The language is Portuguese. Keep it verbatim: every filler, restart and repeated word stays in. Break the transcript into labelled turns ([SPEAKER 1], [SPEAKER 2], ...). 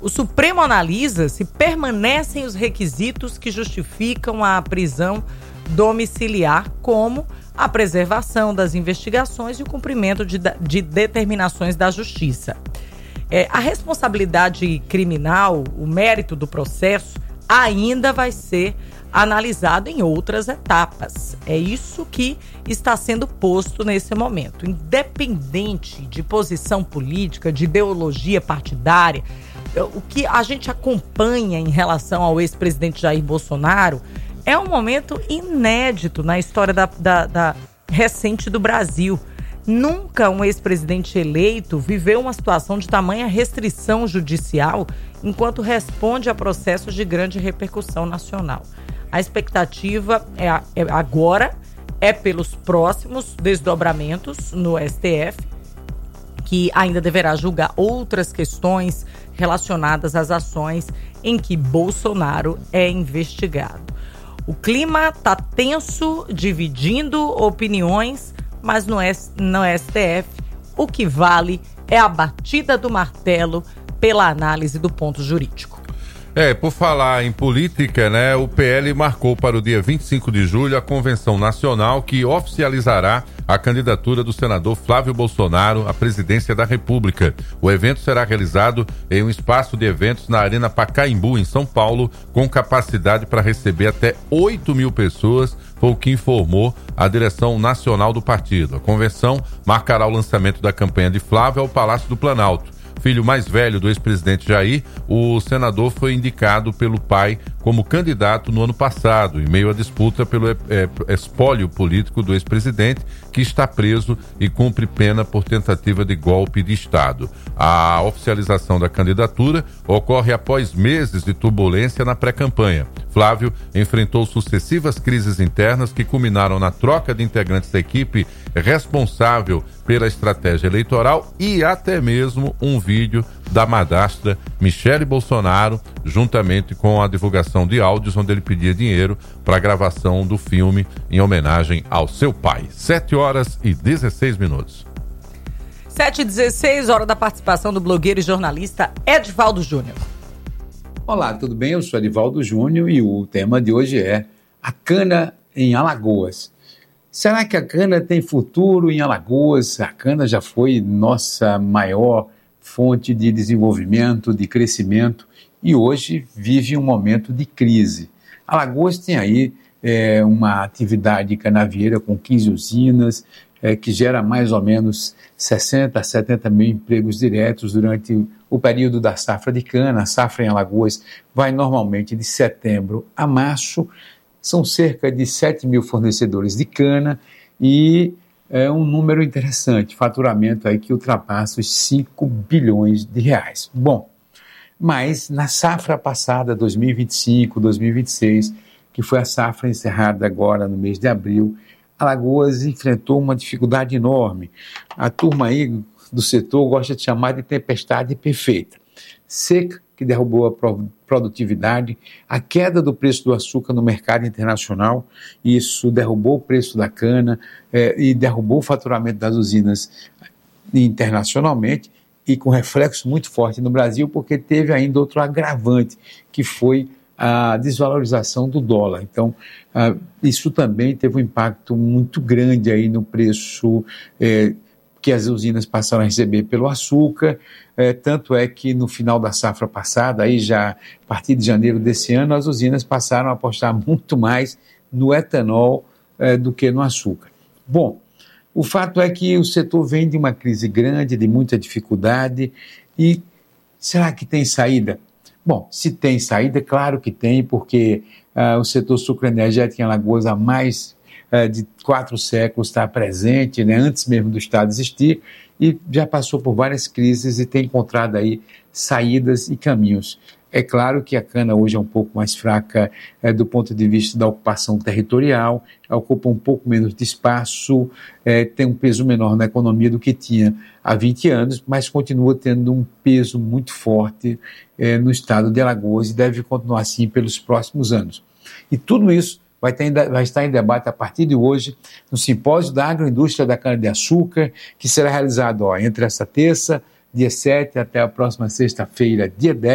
[SPEAKER 1] O Supremo analisa se permanecem os requisitos que justificam a prisão domiciliar, como a preservação das investigações e o cumprimento de, de determinações da Justiça. É, a responsabilidade criminal, o mérito do processo, ainda vai ser analisado em outras etapas. É isso que está sendo posto nesse momento. Independente de posição política, de ideologia partidária, o que a gente acompanha em relação ao ex-presidente Jair Bolsonaro é um momento inédito na história da, da, da recente do Brasil. Nunca um ex-presidente eleito viveu uma situação de tamanha restrição judicial enquanto responde a processos de grande repercussão nacional. A expectativa é, é agora é pelos próximos desdobramentos no S T F, que ainda deverá julgar outras questões relacionadas às ações em que Bolsonaro é investigado. O clima está tenso, dividindo opiniões, mas no, S, no S T F o que vale é a batida do martelo pela análise do ponto jurídico.
[SPEAKER 2] É, por falar em política, né, o P L marcou para o dia vinte e cinco de julho a convenção nacional que oficializará a candidatura do senador Flávio Bolsonaro à presidência da República. O evento será realizado em um espaço de eventos na Arena Pacaembu, em São Paulo, com capacidade para receber até oito mil pessoas, foi o que informou a direção nacional do partido. A convenção marcará o lançamento da campanha de Flávio ao Palácio do Planalto. Filho mais velho do ex-presidente Jair, o senador foi indicado pelo pai como candidato no ano passado, em meio à disputa pelo é, espólio político do ex-presidente, que está preso e cumpre pena por tentativa de golpe de Estado. A oficialização da candidatura ocorre após meses de turbulência na pré-campanha. Flávio enfrentou sucessivas crises internas que culminaram na troca de integrantes da equipe responsável pela estratégia eleitoral e até mesmo um vídeo da madrasta Michele Bolsonaro, juntamente com a divulgação de áudios onde ele pedia dinheiro para a gravação do filme em homenagem ao seu pai. sete horas e dezesseis minutos.
[SPEAKER 1] sete e dezesseis, hora da participação do blogueiro e jornalista Edivaldo Júnior.
[SPEAKER 3] Olá, tudo bem? Eu sou Edivaldo Júnior e o tema de hoje é a cana em Alagoas. Será que a cana tem futuro em Alagoas? A cana já foi nossa maior fonte de desenvolvimento, de crescimento, e hoje vive um momento de crise. Alagoas tem aí é, uma atividade canavieira com quinze usinas, é, que gera mais ou menos sessenta a setenta mil empregos diretos durante o período da safra de cana. A safra em Alagoas vai normalmente de setembro a março. São cerca de sete mil fornecedores de cana e é um número interessante, faturamento aí que ultrapassa os cinco bilhões de reais. Bom, mas na safra passada, dois mil e vinte e cinco, dois mil e vinte e seis, que foi a safra encerrada agora no mês de abril, Alagoas enfrentou uma dificuldade enorme. A turma aí do setor gosta de chamar de tempestade perfeita. Seca, que derrubou a produtividade, a queda do preço do açúcar no mercado internacional, isso derrubou o preço da cana eh, e derrubou o faturamento das usinas internacionalmente e com reflexo muito forte no Brasil, porque teve ainda outro agravante, que foi a desvalorização do dólar. Então, ah, isso também teve um impacto muito grande aí no preço eh, que as usinas passaram a receber pelo açúcar, é, tanto é que no final da safra passada, aí já a partir de janeiro desse ano, as usinas passaram a apostar muito mais no etanol é, do que no açúcar. Bom, o fato é que o setor vem de uma crise grande, de muita dificuldade, e será que tem saída? Bom, se tem saída, claro que tem, porque ah, o setor sucroenergético em Alagoas há mais de quatro séculos está presente, né, antes mesmo do Estado existir, e já passou por várias crises e tem encontrado aí saídas e caminhos. É claro que a cana hoje é um pouco mais fraca é, do ponto de vista da ocupação territorial, ocupa um pouco menos de espaço, é, tem um peso menor na economia do que tinha há vinte anos, mas continua tendo um peso muito forte é, no estado de Alagoas e deve continuar assim pelos próximos anos. E tudo isso Vai, ter, vai estar em debate a partir de hoje no Simpósio da Agroindústria da Cana-de-Açúcar, que será realizado ó, entre essa terça, dia sete, até a próxima sexta-feira, dia dez.